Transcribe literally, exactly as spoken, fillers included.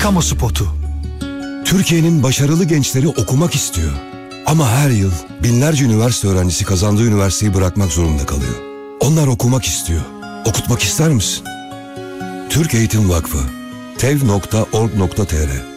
kamu spotu. Türkiye'nin başarılı gençleri okumak istiyor. Ama her yıl binlerce üniversite öğrencisi kazandığı üniversiteyi bırakmak zorunda kalıyor. Onlar okumak istiyor. Okutmak ister misin? Türk Eğitim Vakfı tev nokta org nokta tr